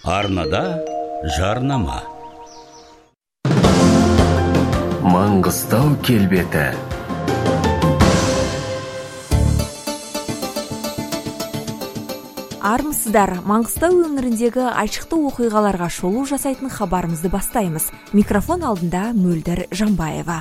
Арнада жарнама. Маңғыстау келбеті. Армысыздар, Маңғыстау өңіріндегі айшықты оқиғаларға шолу жасайтын хабарымызды бастаймыз. Микрофон алдында Мөлдір Жанбаева.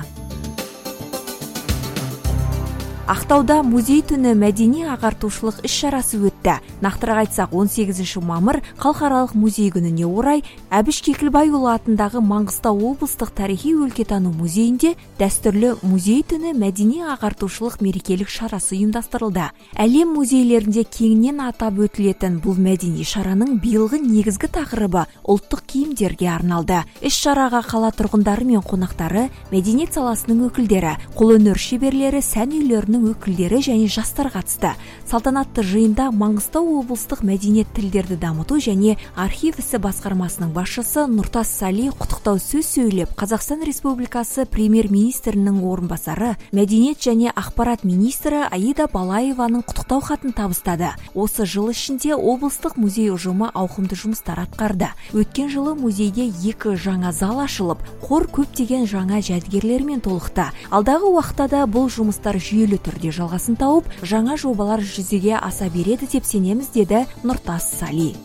Ақтауда музей түні мәдени ағартушылық іс-шарасы өтті. Нақтырақ айтсақ, 18 мамыр халықаралық музей күніне орай Әбіш Кекілбайұлы атындағы Маңғыстау облыстық тарихи-өлкетану музейінде дәстүрлі музей түні мәдени ағартушылық мерекелік шарасы ұйымдастырылды. Әлем музейлерінде кеңінен атап өтілетін бұл мәдени шараның биылғы негізгі тақырыбы ұлттық киімдерге арналды. Іс-шараға қала тұрғындары мен қонақтары, мәдениет саласының өкілдері, қолөнер шеберлері, сән үйлерінің өкілдері және жастар қатысты. Салтанатты жиында Маңғыстау облыстық мәдениет тілдерді дамыту және архив ісі басқармасының басшысы Нұртас Сали құттықтау сөз сөйлеп, Қазақстан Республикасы премьер-министрінің орынбасары, мәдениет және ақпарат министрі Аида Балаеваның құттықтау хатын табыстады. Осы жыл ішінде облыстық музей ұжымы ауқымды жұмыстар атқарды. Өткен жылы музейде 2 жаңа зал ашылып, қор көптеген жаңа жәдігерлермен толықты. Алдағы уақытта да бұл жұмыстар жүйелі түрде жалғасын тауып, жаңа жобалар жүзеге аса береді деп сенеміз, деді Нұртас Сали.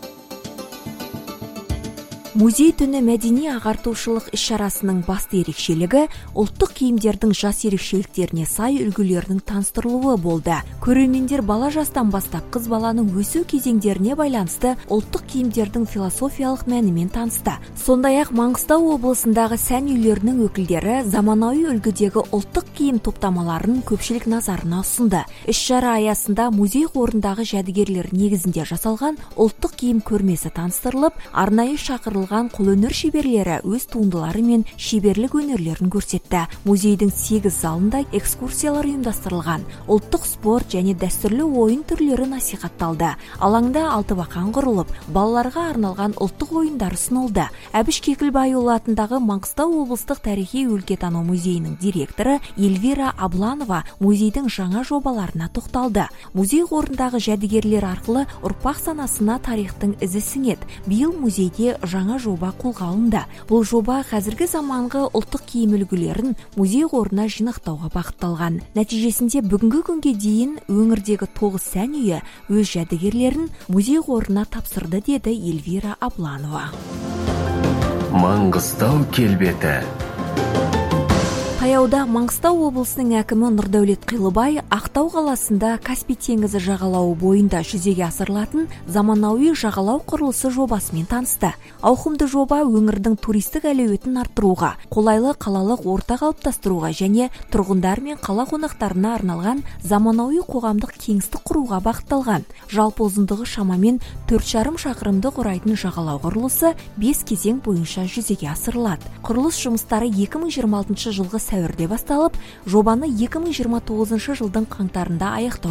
Музей түні мәдени ағартушылық іс-шарасының басты ерекшелігі ұлттық киімдердің жас ерекшеліктеріне сай үлгілерінің таныстырылуы болды. Көрермендер бала жастан бастап қыз баланың өсу кезеңдеріне байланысты ұлттық киімдердің философиялық мәнімен танысты. Сондай-ақ Маңғыстау облысындағы сән үйлерінің өкілдері заманауи үлгідегі ұлттық киім топтамаларын көпшілік назарына ұсынды. Іс-шара аясында музей қорындағы жәдігерлер негізінде жасалған ұлттық киім көрмесі таныстырылып, арнайы шақырылған қолөнер шеберлері өз туындылары мен шеберлік өнерлерін көрсетті. Музейдің 8 залында экскурсиялар ұйымдастырылған. Ұлттық спорт және дәстүрлі ойын түрлері насихатталды. Алаңда алтыбақан құрылып, балаларға арналған ұлттық ойындар ұсынылды. Әбіш Кекілбайұлы атындағы Маңғыстау облыстық тарихи-өлкетану музейінің директоры Эльвира Абланова музейдің жаңа жобаларына тоқталды. Музей қорындағы жәдігерлер арқылы ұрпақ санасына тарихтың ізі сіңеді. Биыл музейде жаңа жоба қолға алынды. Бұл жоба қазіргі заманғы ұлттық киім үлгілерін музей қорына жинақтауға бағытталған. Нәтижесінде бүгінгі күнге дейін өңірдегі 9 сән үйі өз жәдігерлерін музей қорына тапсырды, деді Эльвира Абланова. Маңғыстау келбеті. Таяуда Маңғыстау облысының әкімі Нұрдәулет Қилыбай Ақтау қаласында Каспий теңізі жағалауы бойында жүзеге асырылатын заманауи жағалау құрылысы жобасымен танысты. Ауқымды жоба өңірдің туристік әлеуетін арттыруға, қолайлы қалалық орта қалыптастыруға және тұрғындар мен қала қонақтарына арналған заманауи қоғамдық кеңістік құруға бағытталған. Жалпы ұзындығы шамамен 4,5 шақырымды құрайтын жағалау құрылысы 5 кезең бойынша жүзеге асырылады. Құрылыс жұмыстары 2026 жылғы сәуірде басталып, жобаны 2029 жылдың қаңтарында аяқтау